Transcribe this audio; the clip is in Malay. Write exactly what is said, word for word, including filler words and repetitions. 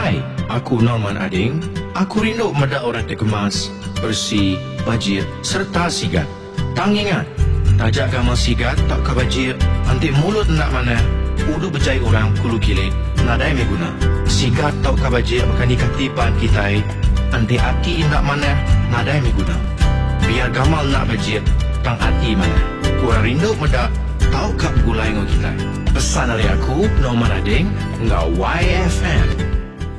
Hai, aku Norman Ading. Aku rindu medak orang terkemas, bersih, bajir serta sigat. Tang ingat, tajak gamal sigat tak ke bajir, nanti mulut nak mana, udu berjai orang kulu kilit, nadai me guna. Sigat tak ke bajir makan ikatipan kita, nanti hati nak mana, nadai me guna. Biar gamal nak bajir, tang hati mana. Kurang rindu medak, tau kap gulai ngau kita. Pesan dari aku, Norman Ading, ngau Y F M.